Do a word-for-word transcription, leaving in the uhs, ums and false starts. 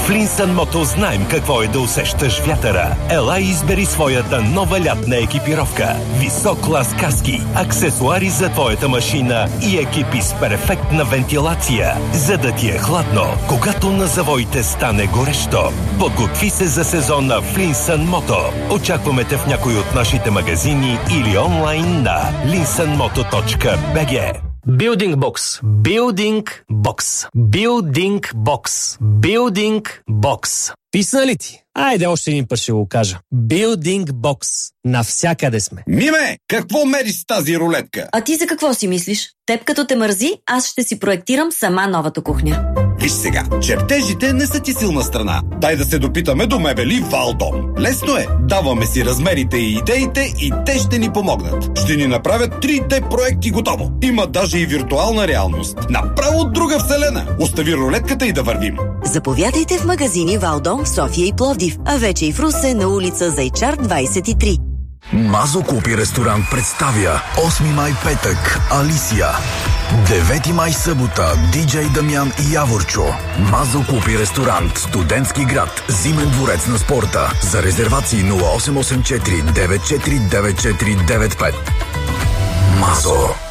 В Linsen Moto знаем какво е да усещаш вятъра. Ела и избери своята нова лятна екипировка. Висок клас каски, аксесуари за твоята машина и екипи с перфектна вентилация, за да ти е хладно, когато на завоите стане горещо. Подготви се за сезона в Linsen Moto. Очакваме те в някой от нашите магазини или онлайн на linsen moto точка би джи. Building Box. Building Box. Building Box. Building Box. Писна ли ти? Айде още един път ще го кажа. Building Box. Навсякъде сме. Миме, какво мериш с тази рулетка? А ти за какво си мислиш? Теб като те мързи, аз ще си проектирам сама новата кухня. Виж сега, чертежите не са ти силна страна. Дай да се допитаме до мебели Валдом. Лесно е. Даваме си размерите и идеите и те ще ни помогнат. Ще ни направят три Д проекти готово. Има даже и виртуална реалност. Направо от друга вселена. Остави рулетката и да вървим. Заповядайте в магазини Валдом в София и Пловдив, а вече и в Русе на улица Зайчар двайсет и три. Мазо Купи ресторант представя осми май петък Алисия, девети май събота диджей Дамян и Яворчо. Мазо Купи ресторант, Студентски град, Зимен дворец на спорта. За резервации нула осем осем четири девет четири девет четири девет пет. Мазо.